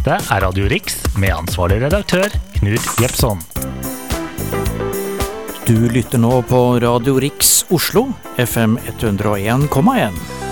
Dette Radio Rix med ansvarlig redaktør Knut Jepson. Du lytter nå på Radio Rix Oslo, FM 101,1.